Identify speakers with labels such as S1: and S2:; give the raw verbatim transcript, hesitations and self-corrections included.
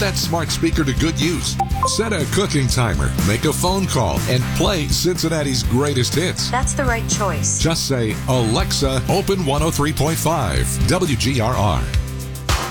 S1: that smart speaker to good use. Set a cooking timer, make a phone call, and play Cincinnati's greatest hits.
S2: That's the right choice.
S1: Just say, Alexa, open one oh three point five W G R R.